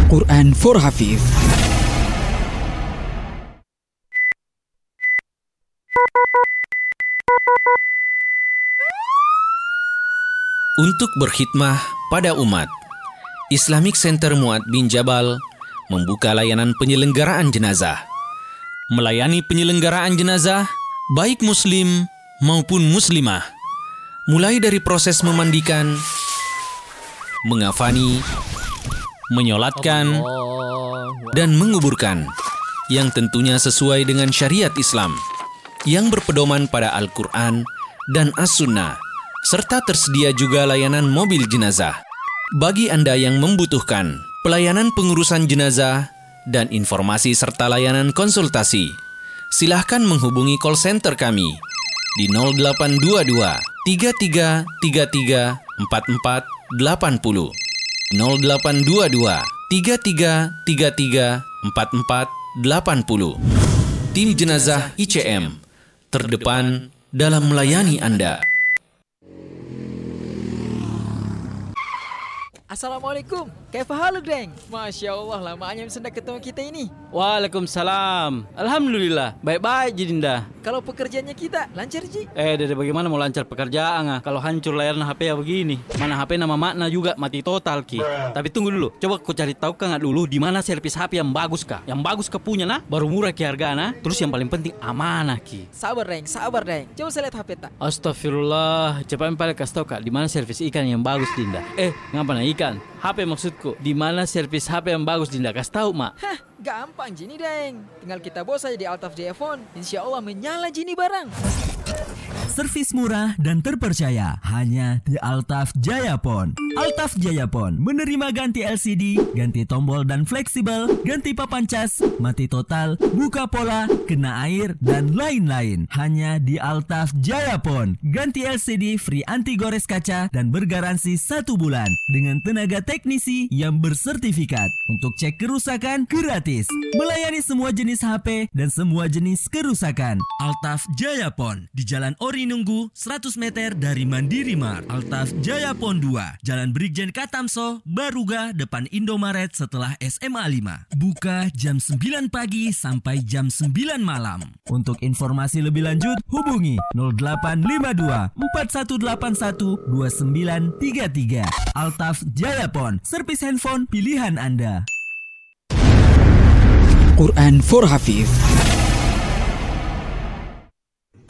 Quran for Hafiz. Untuk berkhidmah pada umat, Islamic Center Mu'ad bin Jabal membuka layanan penyelenggaraan jenazah. Melayani penyelenggaraan jenazah, baik muslim maupun muslimah. Mulai dari proses memandikan, mengafani, menyolatkan, dan menguburkan, yang tentunya sesuai dengan syariat Islam, yang berpedoman pada Al-Quran dan As-Sunnah, serta tersedia juga layanan mobil jenazah. Bagi Anda yang membutuhkan pelayanan pengurusan jenazah dan informasi serta layanan konsultasi, silahkan menghubungi call center kami di 0822 3333 4480, 0822 3333 4480. Tim jenazah ICM terdepan dalam melayani Anda. Assalamualaikum, kaifa haluk deng? Masya Allah, lamanya sudah ketemu kita ini. Waalaikumsalam. Alhamdulillah, baik-baik Jinda. Kalau pekerjaannya kita lancar Ji? Dari bagaimana mau lancar pekerjaan kalau hancur layar HP ya begini. Mana HP nama makna juga mati total Ki. Tapi tunggu dulu, coba kau cari tahu kan dulu di mana servis HP yang bagus kah? Yang bagus ke punya nah, baru murah Ki hargana. Terus yang paling penting amanah Ki. Sabar deng. Coba saya lihat HP tak. Astagfirullah, coba yang paling kasih tahu Kak, di mana servis ikan yang bagus Dinda? Ngapa nah ikan? HP maksudku. Di mana servis HP yang bagus Dinda? Kasih tahu mak. Hah, gampang Jini deng. Tinggal kita bawa saja di Altaf Jaya Phone. Insya Allah menyala Jini barang. Servis murah dan terpercaya hanya di Altaf Jaya Phone. Altaf Jaya Phone menerima ganti LCD, ganti tombol dan fleksibel, ganti papan cas, mati total, buka pola, kena air, dan lain-lain. Hanya di Altaf Jaya Phone. Ganti LCD free anti gores kaca dan bergaransi 1 bulan dengan tenaga teknisi yang bersertifikat. Untuk cek kerusakan gratis. Melayani semua jenis HP dan semua jenis kerusakan. Altaf Jaya Phone di Jalan Ori Nunggu 100 meter dari Mandiri Mart. Altaf Jaya Phone 2, Jalan Brigjen Katamso, Baruga, depan Indomaret setelah SMA 5. Buka jam 9 pagi sampai jam 9 malam. Untuk informasi lebih lanjut, hubungi 0852 4181 2933. Altaf Jaya Phone, servis handphone pilihan Anda. Quran for Hafiz.